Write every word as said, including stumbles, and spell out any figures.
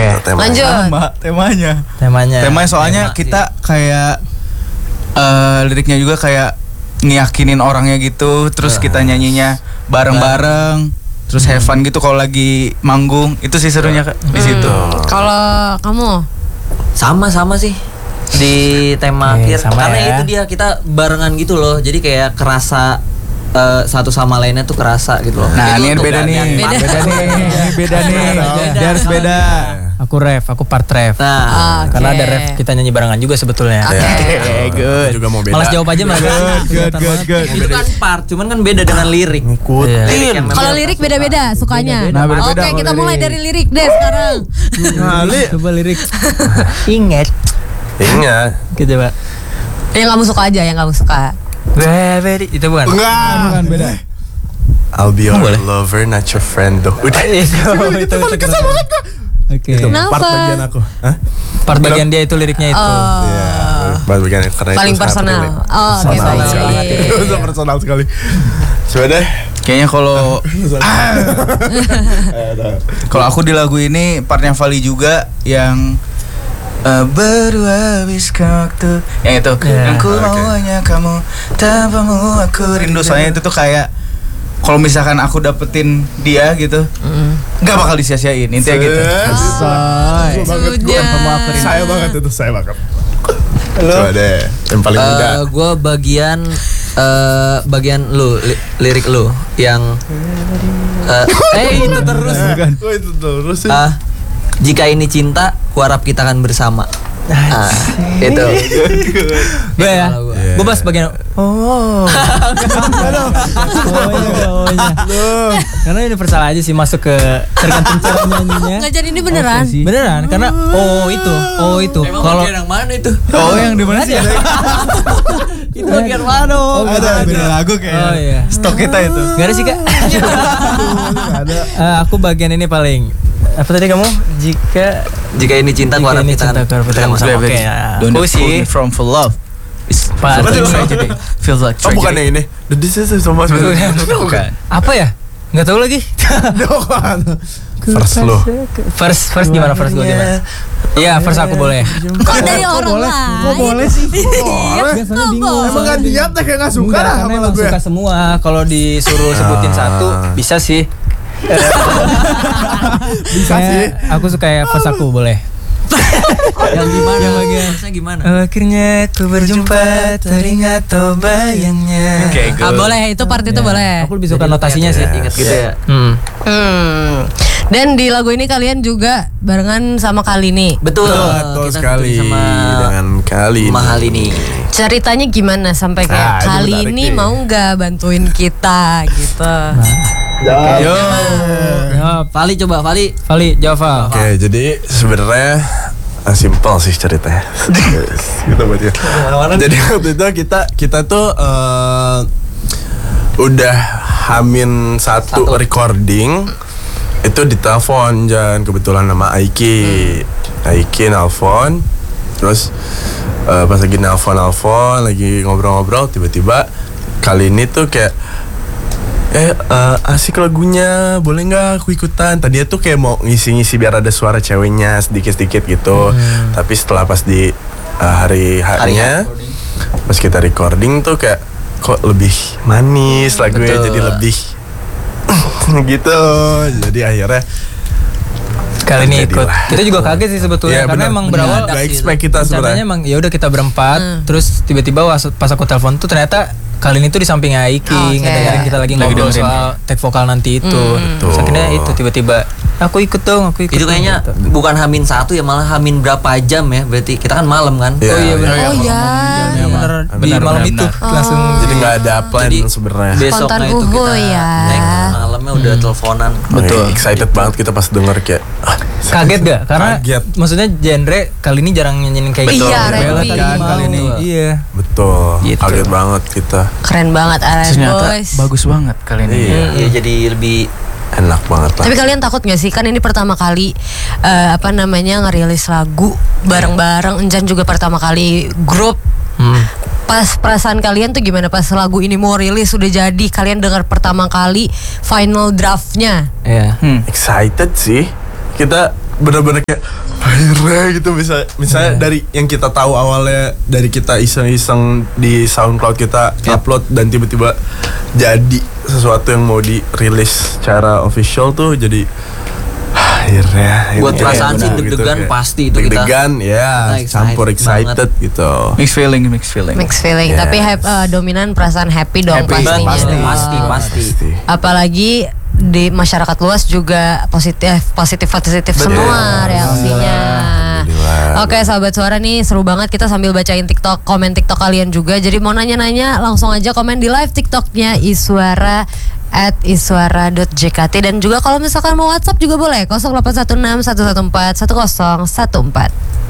Okay. Lanjut. Sama temanya. Temanya. Temanya soalnya Tema, kita iya. kayak uh, liriknya juga kayak ngiyakinin orangnya gitu, terus uh. kita nyanyinya bareng-bareng, terus have fun gitu kalau lagi manggung. Itu sih serunya hmm. di situ. Kalau kamu? Sama-sama sih di tema okay, akhir. Karena ya. Itu dia kita barengan gitu loh. Jadi kayak kerasa Uh, satu sama lainnya tuh kerasa gitu loh. Nah, ini beda nih. Beda. Beda nih. Ini beda nih. Dia harus beda. Aku ref, aku part ref. Nah, okay. Karena ada ref kita nyanyi barengan juga sebetulnya. Oke, okay. okay, good. Juga mau beda. Malas jawab aja mah. Good, good, good, good. Itu kan part, cuman kan beda dengan lirik. Ngikutin. Kalau lirik beda-beda sukanya. Nah, beda-beda. Oke, kita mulai dari lirik deh sekarang. Nah, coba lirik. Ingat. Ingat. Coba. Yang kamu suka aja, yang kamu suka. Very, itu bukan? Enggak. Bukan beda. I'll be your boleh. lover, not your friend. Udah. itu itu paling kesal banget. Oke. Kenapa? Part bagian aku. Hah? Part bagian dia itu liriknya itu. Oh. Iya. Part bagian karena Paling itu personal. Oh, oke, personal baik. sekali. Itu personal sekali. Coba deh. Kayaknya kalau kalau aku di lagu ini partnya Vali juga yang Uh, baru habis waktu yang itu yeah. yang ku mau hanya kamu tanpamu aku rindu. Soalnya itu tuh kayak kalau misalkan aku dapetin dia gitu nggak mm. bakal disia-siain intinya gitu. Oh, sudah. Saya banget itu saya banget. Coba deh yang paling uh, muda. Gue bagian uh, bagian lu li, lirik lu yang uh, eh itu terus Oh itu terus sih. uh, jika ini cinta, kuharap kita akan bersama. Ah, itu. Gue ya. Gue bahas bagian. Oh. Oh iya, oh iya. Karena universal aja sih masuk ke tergantung cara nyanyinya. Nggak jadi ini beneran? Okay, beneran karena oh itu, oh itu. Kalau yang mana itu? Oh yang di mana sih? Itu bagian mana? Oh, ada beda lagu kayak. Oh iya. Stok kita itu. Gak ada sih kak. Ada. Uh, aku bagian ini paling. Apa tadi kamu? Jika jika ini cinta, kuharap kita akan bersama. Oke ya. Don't Aku sih from for love. Pak. Feels like Oh bukan yang ini. The This is so much. Bukan. Apa ya? Nggak tahu lagi. Bukan. First lo. First first gimana first gue gimana? Iya first aku boleh. Kok dari orang lain? Kok boleh sih? Boleh. Biasanya bingung. Emang gak niat deh kayak gak suka Enggak, lah karena sama emang lagu ya. suka semua. Kalau disuruh sebutin satu bisa sih. Bisa sih. Aku suka ya first aku boleh. Yang gimana? Yang bagian. Maksudnya gimana? Akhirnya ku berjumpa teringat oh bayangnya. Oke, Ah, boleh, itu part itu boleh. Aku lebih suka notasinya sih. Ingat gitu ya. Hmm. Hmm. Dan di lagu ini kalian juga barengan sama Kalini. Betul. Betul Kita sekali sama dengan kali ini. mahal ini. Ceritanya gimana sampai kayak Ah, ini kali menarik ini nih. mau nggak bantuin kita gitu? Yo. Ya, Vali coba, Vali. Vali jawab Val. Oke, jadi sebenarnya uh, simpel sih ceritanya. Gitu buat ya. Jadi waktu itu kita kita tuh uh, udah hamin satu, Satu. recording itu ditelepon Jan kebetulan nama Aiki. Aiki nelfon. Terus uh, pas lagi nelfon nelfon lagi ngobrol-ngobrol tiba-tiba kali ini tuh kayak eh uh, asik lagunya, boleh nggak aku ikutan? Tadinya tuh kayak mau ngisi-ngisi biar ada suara ceweknya sedikit-sedikit gitu. Hmm. Tapi setelah pas di uh, hari harinya, pas kita recording tuh kayak kok lebih manis lagunya. Betul. Jadi lebih gitu. Jadi akhirnya Kali ini terjadilah. ikut. Kita juga kaget sih sebetulnya Ya, karena bener, emang bener. berawal Gak expect kita rencananya sebenarnya. emang ya udah kita berempat, terus tiba-tiba was- pas aku telepon tuh ternyata kali ini tuh di samping Aiki Oke. ngedengerin kita lagi Lagi ngobrol dengerin. soal take vokal nanti itu. Hmm. Terus akhirnya itu tiba-tiba aku ikut dong, aku ikut. Itu dong, kayaknya gitu. bukan hamin satu ya, malah hamin berapa jam ya? Berarti kita kan malam kan? Ya, Oh iya benar. Oh iya. Ya, bener di Benar, malam benar, itu benar. langsung. jadi nggak ada plan Jadi, sebenarnya. Besoknya Spontan itu kita uhu ya. next malamnya udah teleponan. Betul. Oke, excited banget kita pas denger kayak ah, Kaget gak? Karena Kaget. maksudnya genre kali ini jarang nyanyiin kayak gitu. Iya, Bella R and B. tadi mau. Kali ini. Iya. betul. Gitu. Kaget banget kita. Keren banget R and B Ternyata Boys. bagus banget kali ini. Iya. Iya, jadi lebih Enak banget lah. Tapi kalian takut gak sih? Kan ini pertama kali eh, apa namanya ngerilis lagu bareng-bareng. Enjan juga pertama kali grup. Hmm. Pas perasaan kalian tuh gimana pas lagu ini mau rilis sudah jadi, kalian dengar pertama kali final draftnya? Iya. Hmm. Excited sih. Kita bener-bener kayak akhirnya gitu bisa misalnya Iya. dari yang kita tahu awalnya dari kita iseng-iseng di SoundCloud kita Yap. upload dan tiba-tiba jadi sesuatu yang mau dirilis secara official tuh jadi akhirnya Buat ini perasaan ya, sih gitu, deg-degan kayak pasti itu kita. deg-degan ya Kita campur excited excited gitu. Mixed feeling, mixed feeling. Mixed feeling, Yes. tapi hap- eh, dominan perasaan happy dong Happy, pastinya. Pasti, dong. pasti, pasti. Pasti. Apalagi di masyarakat luas juga positif, positif, positif Betul. semua reaksinya. Alhamdulillah. Oke sahabat suara nih seru banget kita sambil bacain TikTok komen TikTok kalian juga. Jadi mau nanya-nanya langsung aja komen di live TikToknya Iswara at iswara dot j k t dan juga kalau misalkan mau WhatsApp juga boleh nol delapan satu enam satu satu empat satu nol satu empat.